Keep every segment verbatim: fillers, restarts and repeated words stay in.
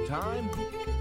time.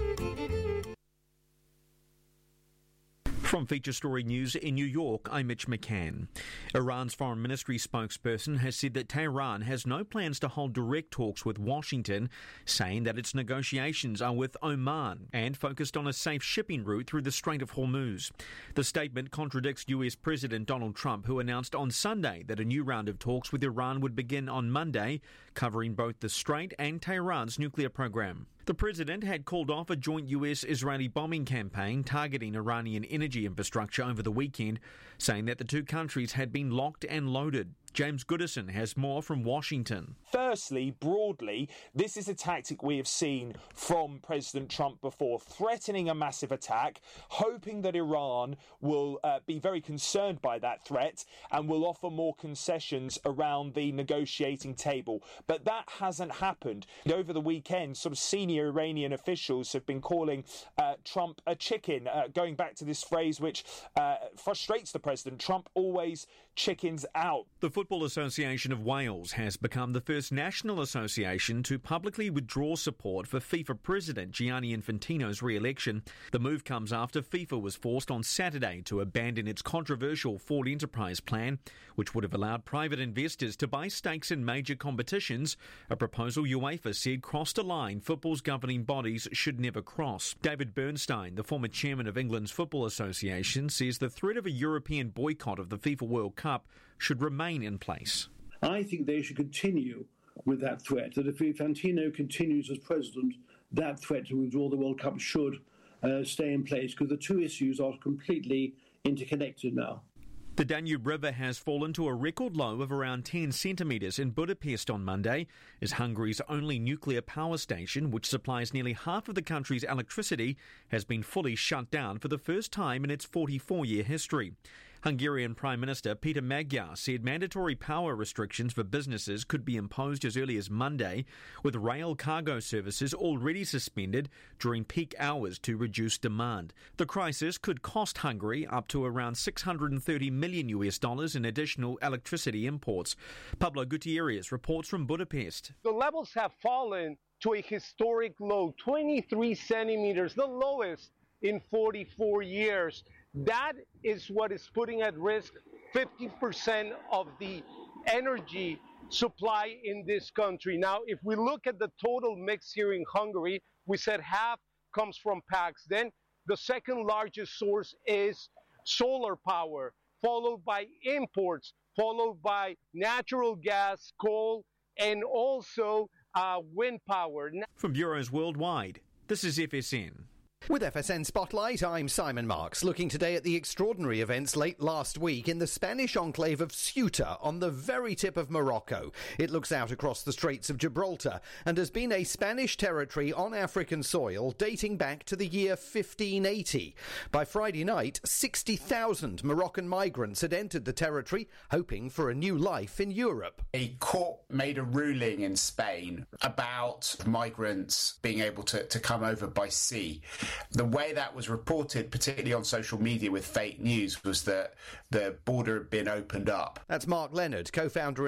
From Feature Story News in New York, I'm Mitch McCann. Iran's foreign ministry spokesperson has said that Tehran has no plans to hold direct talks with Washington, saying that its negotiations are with Oman and focused on a safe shipping route through the Strait of Hormuz. The statement contradicts U S President Donald Trump, who announced on Sunday that a new round of talks with Iran would begin on Monday, covering both the Strait and Tehran's nuclear program. The president had called off a joint U S-Israeli bombing campaign targeting Iranian energy infrastructure over the weekend, saying that the two countries had been locked and loaded. James Goodison has more from Washington. Firstly, broadly, this is a tactic we have seen from President Trump before, threatening a massive attack, hoping that Iran will uh, be very concerned by that threat and will offer more concessions around the negotiating table. But that hasn't happened. Over the weekend, sort of senior Iranian officials have been calling uh, Trump a chicken, uh, going back to this phrase which uh, frustrates the president. Trump always chickens out. The Football Association of Wales has become the first national association to publicly withdraw support for FIFA President Gianni Infantino's re-election. The move comes after FIFA was forced on Saturday to abandon its controversial Ford Enterprise plan, which would have allowed private investors to buy stakes in major competitions, a proposal UEFA said crossed a line football's governing bodies should never cross. David Bernstein, the former chairman of England's Football Association, says the threat of a European boycott of the FIFA World Cup should remain in place. I think they should continue with that threat, that if Infantino continues as president, that threat to withdraw the World Cup should uh, stay in place, because the two issues are completely interconnected now. The Danube River has fallen to a record low of around ten centimetres in Budapest on Monday, as Hungary's only nuclear power station, which supplies nearly half of the country's electricity, has been fully shut down for the first time in its forty-four-year history. Hungarian Prime Minister Peter Magyar said mandatory power restrictions for businesses could be imposed as early as Monday, with rail cargo services already suspended during peak hours to reduce demand. The crisis could cost Hungary up to around six hundred thirty million U S dollars in additional electricity imports. Pablo Gutierrez reports from Budapest. The levels have fallen to a historic low, twenty-three centimeters, the lowest in forty-four years. That is what is putting at risk fifty percent of the energy supply in this country. Now, if we look at the total mix here in Hungary, we said half comes from P A X. Then the second largest source is solar power, followed by imports, followed by natural gas, coal, and also uh, wind power. From bureaus worldwide, this is F S N. With F S N Spotlight, I'm Simon Marks, looking today at the extraordinary events late last week in the Spanish enclave of Ceuta on the very tip of Morocco. It looks out across the Straits of Gibraltar and has been a Spanish territory on African soil dating back to the year fifteen eighty. By Friday night, sixty thousand Moroccan migrants had entered the territory, hoping for a new life in Europe. A court made a ruling in Spain about migrants being able to, to come over by sea. The way that was reported, particularly on social media with fake news, was that the border had been opened up. That's Mark Leonard, co-founder